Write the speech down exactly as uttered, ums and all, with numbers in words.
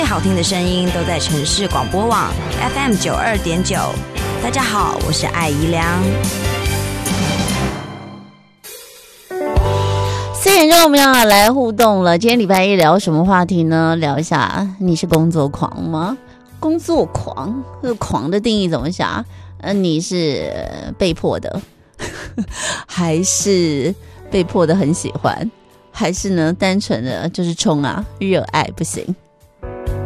好听的声音都在城市广播网 F M 九二点九。大家好，我是艾怡良。 四点钟我们要来互动了。今天礼拜一聊什么话题呢？聊一下，你是工作狂吗？工作狂，这个狂的定义怎么想？呃，你是被迫的，还是被迫的很喜欢，还是呢单纯的就是冲啊，热爱不行？